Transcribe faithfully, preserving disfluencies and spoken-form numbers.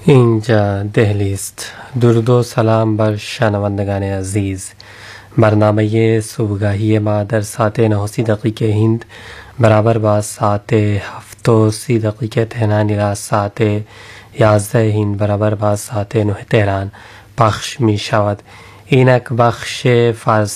اینجا دهلی است. درود و سلام بر شنوندگان عزیز. برنامه صبحگاهی ما در ساعت نه و سی دقیقه هند برابر با ساعت هفت و سی دقیقه تهران را ساعت یازده هند برابر با ساعت نه تهران پخش می شود. اینک بخش فارسی